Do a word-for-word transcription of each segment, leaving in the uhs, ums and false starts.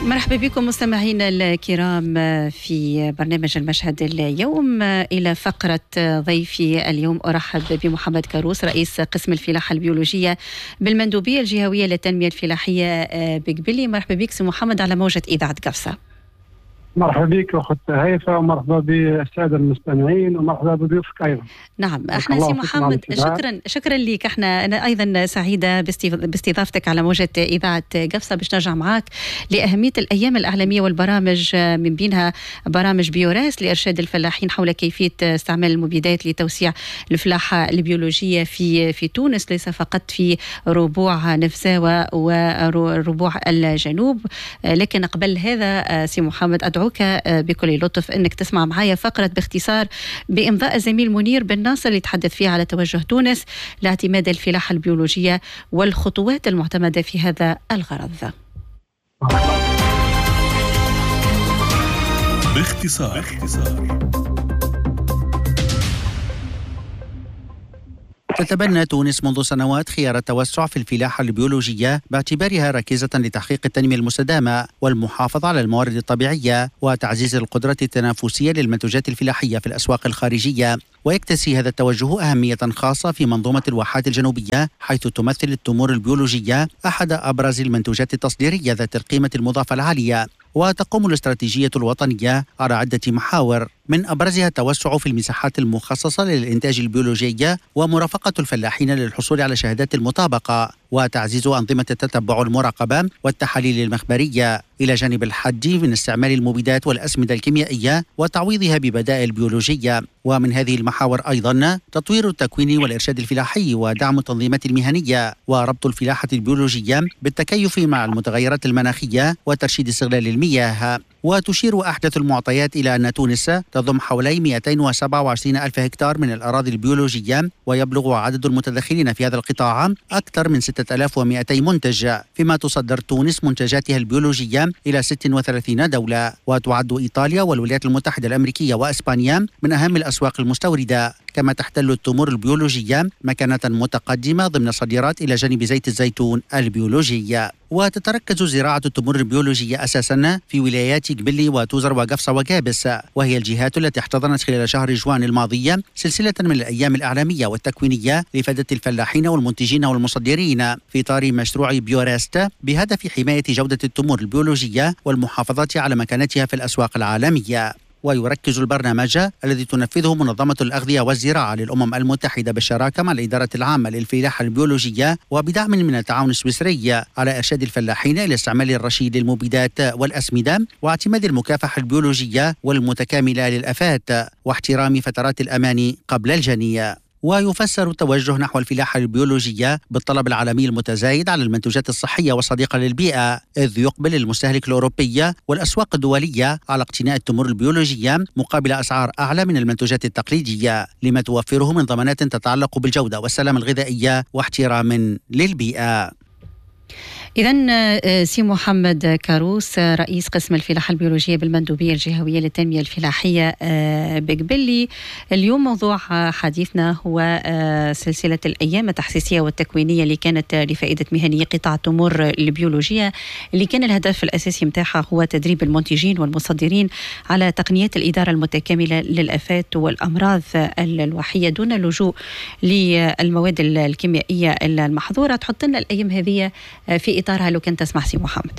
مرحبا بكم مستمعينا الكرام في برنامج المشهد اليوم. إلى فقرة ضيفي اليوم أرحب بمحمد كاروس رئيس قسم الفلاحة البيولوجية بالمندوبية الجهوية للتنمية الفلاحية بقبلي. مرحبا بك سي محمد على موجة إذاعة قفصة. مرحبا بك أخت هيفا ومرحبا بالسادة المستمعين ومرحبا بضيوفك أيضا. نعم احنا سي محمد شكرا شكرا لك. احنا انا ايضا سعيده باستضافتك على موجه اذاعه قفصه باش نرجع معك لاهميه الايام الاعلاميه والبرامج، من بينها برامج بيوراس لارشاد الفلاحين حول كيفيه استعمال المبيدات لتوسيع الفلاحه البيولوجيه في في تونس، ليس فقط في ربوع نفساوة وربوع الجنوب. لكن قبل هذا سي محمد ادعوك بكل لطف انك تسمع معايا فقره باختصار بامضاء الزميل منير بن ناصر اللي يتحدث فيها على توجه تونس لاعتماد الفلاحة البيولوجية والخطوات المعتمدة في هذا الغرض. باختصار, باختصار. تتبنى تونس منذ سنوات خيار التوسع في الفلاحة البيولوجية باعتبارها ركيزة لتحقيق التنمية المستدامة والمحافظة على الموارد الطبيعية وتعزيز القدرة التنافسية للمنتوجات الفلاحية في الأسواق الخارجية. ويكتسي هذا التوجه أهمية خاصة في منظومة الواحات الجنوبية، حيث تمثل التمور البيولوجية أحد أبرز المنتوجات التصديرية ذات القيمة المضافة العالية. وتقوم الاستراتيجية الوطنية على عدة محاور، من أبرزها التوسع في المساحات المخصصة للإنتاج البيولوجي ومرافقة الفلاحين للحصول على شهادات المطابقة، وتعزيز أنظمة التتبع المراقبة والتحاليل المخبرية، إلى جانب الحد من استعمال المبيدات والأسمدة الكيميائية وتعويضها ببدائل بيولوجية. ومن هذه المحاور أيضا تطوير التكوين والإرشاد الفلاحي ودعم التنظيمات المهنية وربط الفلاحة البيولوجية بالتكيف مع المتغيرات المناخية وترشيد استغلال المياه. وتشير أحدث المعطيات إلى أن تونس تضم حوالي مئتين وسبعة وعشرين ألف هكتار من الأراضي البيولوجية، ويبلغ عدد المتدخلين في هذا القطاع أكثر من ستة آلاف ومئتين منتج، فيما تصدر تونس منتجاتها البيولوجية إلى ستة وثلاثين دولة. وتعد إيطاليا والولايات المتحدة الأمريكية وإسبانيا من أهم الأسواق المستوردة، كما تحتل التمور البيولوجية مكانة متقدمة ضمن صادرات إلى جانب زيت الزيتون البيولوجي. وتتركز زراعة التمور البيولوجية أساسا في ولايات قبلي وتوزر وقفصة وقابس، وهي الجهات التي احتضنت خلال شهر جوان الماضي سلسلة من الأيام الإعلامية والتكوينية لفائدة الفلاحين والمنتجين والمصدرين في إطار مشروع بيوراست بهدف حماية جودة التمور البيولوجية والمحافظة على مكانتها في الأسواق العالمية. ويركز البرنامج الذي تنفذه منظمة الأغذية والزراعة للأمم المتحدة بالشراكة مع الإدارة العامة للفلاحة البيولوجية وبدعم من التعاون السويسري على إرشاد الفلاحين إلى استعمال الرشيد للمبيدات والأسمدة واعتماد المكافحة البيولوجية والمتكاملة للآفات واحترام فترات الأمان قبل الجني. ويفسر التوجه نحو الفلاحة البيولوجية بالطلب العالمي المتزايد على المنتوجات الصحية والصديقة للبيئة، إذ يقبل المستهلك الأوروبي والأسواق الدولية على اقتناء التمور البيولوجية مقابل أسعار أعلى من المنتوجات التقليدية، لما توفره من ضمانات تتعلق بالجودة والسلامة الغذائية واحترام للبيئة. إذن سي محمد كاروس رئيس قسم الفلاحة البيولوجية بالمندوبية الجهوية للتنمية الفلاحية بقبلي، اليوم موضوع حديثنا هو سلسلة الأيام التحسيسية والتكوينية اللي كانت لفائدة مهني قطاع التمور البيولوجية، اللي كان الهدف الأساسي متاعها هو تدريب المنتجين والمصدرين على تقنيات الإدارة المتكاملة للآفات والأمراض الوحية دون اللجوء للمواد الكيميائية المحظورة. تحط لنا الأيام هذه في إطارها لو كنت تسمح سي محمد.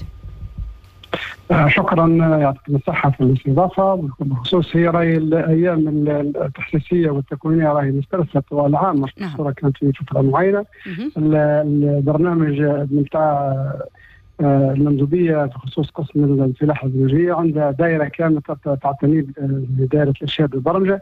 آه شكرا، يعطيكم الصحة في الاستضافة. بخصوص هي راي الأيام التحسيسية والتكوينية راهي مسترسلة طوال العام، مش الصورة كانت في فترة معينة. البرنامج نتاع المندوبية في خصوص قسم الفلاحة البيولوجية عندها دائرة كاملة تعتني بدائرة الإرشاد والبرمجة،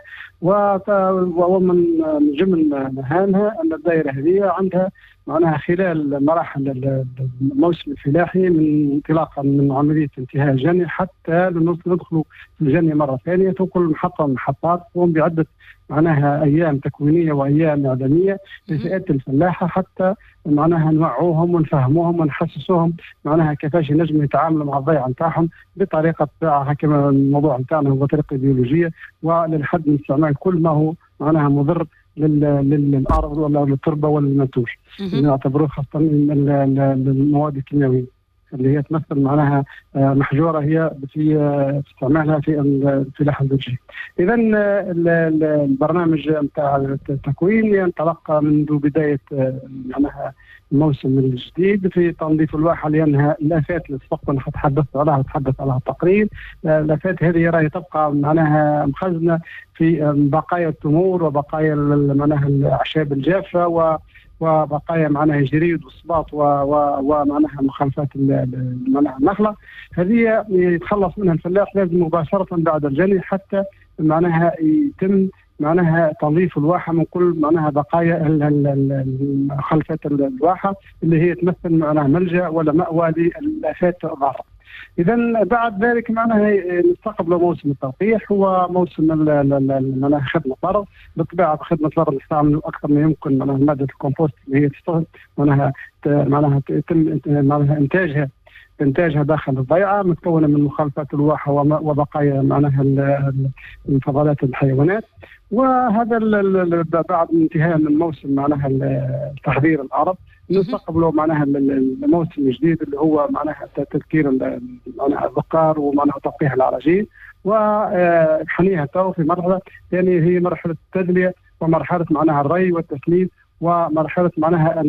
ومن جمل مهامها أن الدائرة هذه عندها معناها خلال مراحل الموسم الفلاحي من انطلاقا من عملية انتهاء الجني حتى ندخلوا في الجني مرة ثانية، وكل محطة من المحطات تقوم بعدة معناها أيام تكوينية وأيام إعلامية لفئات الفلاحة حتى معناها نوعوهم ونفهموهم ونحسسوهم معناها كيفاش ينجموا يتعاملوا مع الضيعة نتاعهم بطريقة كما الموضوع نتاعنا هو طريقة بيولوجية، وللحد من استعمال كل ما هو معناها مضر للأرض ولا للتربة ولا للمنتوج، نعتبروه خاصة المواد الكيميائية. اللي هي تمثل معناها محجورة هي في استعمالها في الفلاحة الزوجية. إذا البرنامج نتاع التكوين ينطلق منذ بداية معناها الموسم الجديد في تنظيف الواحة، لأنها الآفات اللي سبق أن تحدثت عليها وتحدث عليها التقرير، الآفات هذه راهي تبقى معناها مخزنة في بقايا التمور وبقايا معناها الأعشاب الجافة و وبقايا معناها جريد وصباط ومعناها مخلفات معناها النخلة. هذه يتخلص منها الفلاح لازم مباشرة بعد الجني حتى معناها يتم معناها تنظيف الواحة من كل معناها بقايا مخلفات الواحة اللي هي تمثل معناها ملجأ ولا مأوى للآفات الضارة. إذا بعد ذلك معناها نستقبل موسم التلقيح، هو موسم معناها خدمة الأرض. بالطبيعة بخدمة الأرض نستعمل أكثر ما يمكن معناها مادة الكومبوست اللي هي تستخدم معناها معناها يتم معناها إنتاجها إنتاجها داخل الضيعة، متكونة من مخلفات الواحة وبقايا معناها الفضلات الحيوانات. وهذا بعد انتهاء من موسم معناها تحضير الأرض نستقبله معناها الموسم الجديد اللي هو معناها تذكير معناها البقار ومعناها تلقيح العراجيل وحنيها تو في مرحلة يعني هي مرحلة التدلية ومرحلة معناها الري والتسميد ومرحلة معناها